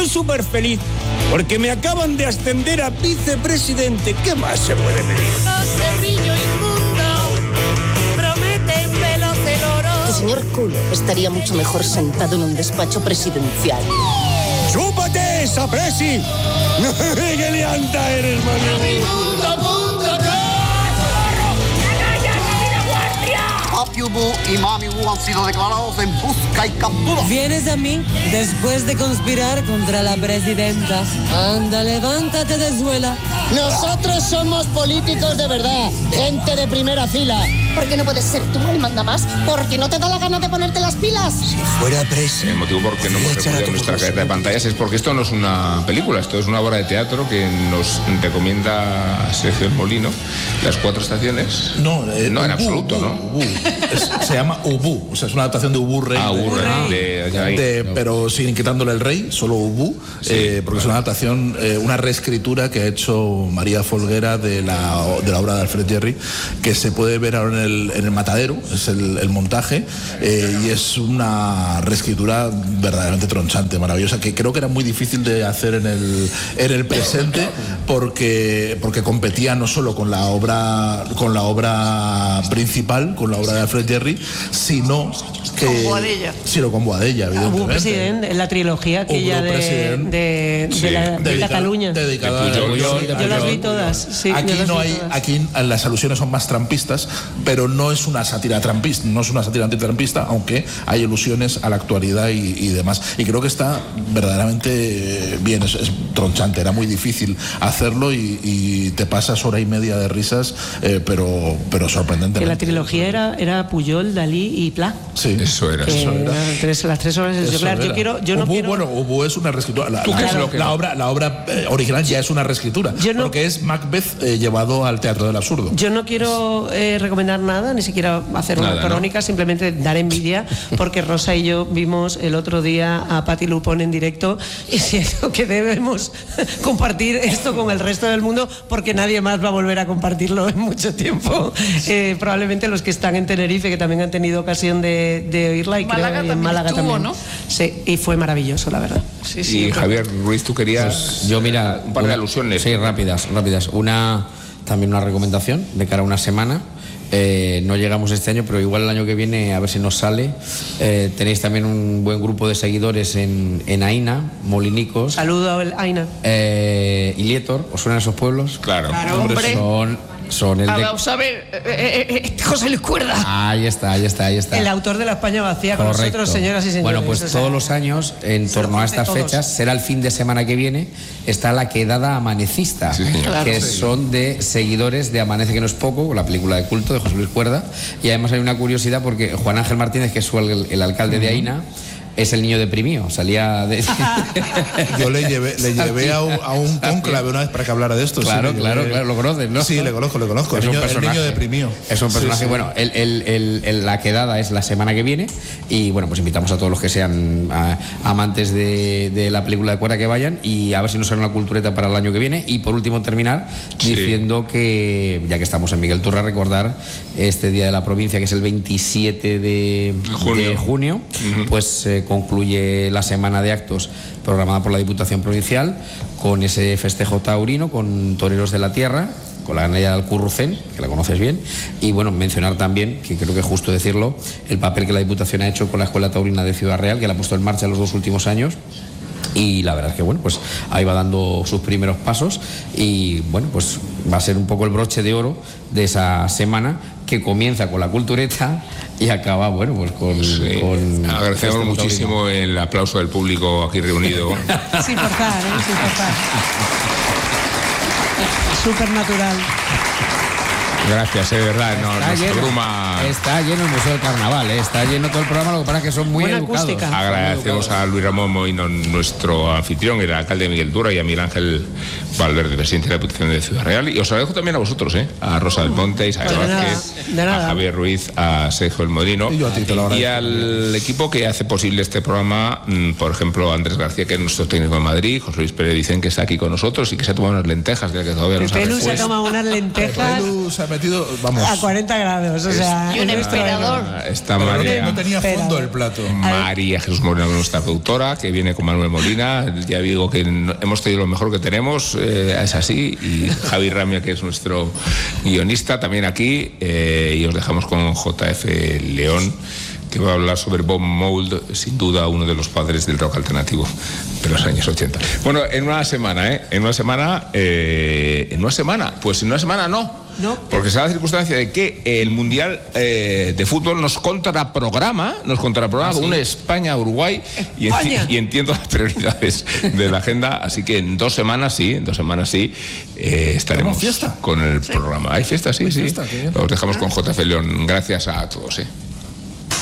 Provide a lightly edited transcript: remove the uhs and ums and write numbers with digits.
estoy súper feliz porque me acaban de ascender a vicepresidente. ¿Qué más se puede pedir? Cerrillo inmundo, prometen veloz el oro. El señor Culo estaría mucho mejor sentado en un despacho presidencial. ¡Chúpate esa presi! ¡Qué lianta eres, mano! Papi Ubu y Mami Ubu han sido declarados en busca y captura. ¿Vienes a mí después de conspirar contra la presidenta? Anda, levántate de suela. Nosotros somos políticos de verdad, gente de primera fila. ¿Por qué no puedes ser tú el mandamás? ¿Porque no te da la gana de ponerte las pilas? Si fuera presi. El motivo por qué no hemos reproducido nuestra cadena de pantallas es porque esto no es una película, esto es una obra de teatro que nos recomienda Sergio Molino, Las Cuatro Estaciones. No, en absoluto, ¿no? Se llama Ubu, o sea, es una adaptación de Ubu Rey. Ubu Rey. Pero sin quitándole el rey, solo Ubu, porque es una adaptación, una reescritura que ha hecho María Folguera de la obra de Alfred Jarry, que se puede ver ahora en el Matadero, es el montaje, y es una reescritura verdaderamente tronchante, maravillosa, que creo que era muy difícil de hacer en el presente, porque competía no solo con la obra principal, con la obra de Alfred Jarry, sino que con Boadella, evidentemente. Hubo presidente en la trilogía aquella de Cataluña. Dedicada a Pujol. Yo las vi todas. Sí, aquí las alusiones son más trampistas, pero no es una sátira trampista, no es una sátira antitrampista, aunque hay alusiones a la actualidad y demás. Y creo que está verdaderamente bien, es tronchante, era muy difícil hacerlo y te pasas hora y media de risas, pero sorprendentemente. Que la trilogía era Pujol, Dalí y Pla. Sí, eso era. Las tres obras de claro, Ubu es una reescritura. La obra original ya es una reescritura, porque es Macbeth llevado al teatro del absurdo. Yo no quiero recomendar nada, ni siquiera hacer una crónica, simplemente dar envidia, porque Rosa y yo vimos el otro día a Patti Lupone en directo y siento que debemos compartir esto con el resto del mundo, porque nadie más va a volver a compartirlo en mucho tiempo. Probablemente los que están en Tenerife, que también han tenido ocasión de oírla, y Málaga creo que en Málaga estuvo, también. ¿no? Sí, y fue maravilloso, la verdad. Y Javier Ruiz, tú querías un par de alusiones. Sí, rápidas. También una recomendación de cara a una semana. No llegamos este año, pero igual el año que viene a ver si nos sale. Tenéis también un buen grupo de seguidores en Aina, Molinicos. Saludo a Aina. Y Lietor, ¿os suenan esos pueblos? Claro, hombre. Son el de... Vamos a ver, José Luis Cuerda. Ahí está. El autor de La España Vacía con nosotros, señoras y señores. Bueno, pues todos los años, en torno a estas fechas, será el fin de semana que viene, está la quedada amanecista, que son de seguidores de Amanece que no es poco, la película de culto de José Luis Cuerda. Y además hay una curiosidad porque Juan Ángel Martínez, que es el alcalde de Aina, es el niño deprimido, salía de... Yo le llevé a un cónclave una vez para que hablara de esto. Claro, lo conoces, ¿no? Sí, le conozco. El niño deprimido. Es un personaje, bueno, la quedada es la semana que viene y bueno, pues invitamos a todos los que sean amantes de la película de Cuerda que vayan, y a ver si nos sale una cultureta para el año que viene. Y por último terminar diciendo que, ya que estamos en Miguel Turra, recordar este Día de la Provincia, que es el 27 de junio, pues concluye la semana de actos programada por la Diputación Provincial con ese festejo taurino con toreros de la tierra, con la ganadería de Alcurrucén, que la conoces bien, y bueno, mencionar también, que creo que es justo decirlo, el papel que la Diputación ha hecho con la Escuela Taurina de Ciudad Real, que la ha puesto en marcha en los 2 últimos años. Y la verdad es que bueno, pues ahí va dando sus primeros pasos y bueno, pues va a ser un poco el broche de oro de esa semana, que comienza con la cultureta y acaba, bueno, pues con agradecemos muchísimo el aplauso del público aquí reunido. Sin forzar, sin forzar. Súper natural. Gracias, de verdad, está lleno el Museo del Carnaval, está lleno todo el programa, lo que pasa es que son muy educados. Acústica. Agradecemos a Luis Ramón Moino, nuestro anfitrión, el alcalde Miguel Turra, y a Miguel Ángel Valverde, presidente de la Diputación de Ciudad Real. Y os agradezco también a vosotros, a Rosa del Monte, a Isabel Vázquez, a Javier Ruiz, a Sergio El Modrino y al equipo que hace posible este programa, por ejemplo, Andrés García, que es nuestro técnico de Madrid, José Luis Pérez dicen que está aquí con nosotros y que se ha tomado unas lentejas, que todavía no se ha tomado unas lentejas. metido, vamos. A 40 grados, o sea. Y un emperador. Está María. No tenía fondo el plato. María Jesús Moreno, nuestra productora, que viene con Manuel Molina. Ya digo que hemos traído lo mejor que tenemos, es así. Y Javi Ramia, que es nuestro guionista, también aquí. Y os dejamos con JF León, que va a hablar sobre Bob Mould, sin duda uno de los padres del rock alternativo de los años 80. Bueno, en una semana, pues en una semana no, porque se da la circunstancia de que el Mundial de Fútbol nos contraprograma con un España-Uruguay y entiendo las prioridades de la agenda, así que en 2 semanas estaremos con el programa. ¿Hay fiesta? Sí. Os dejamos con JF León. Gracias a todos.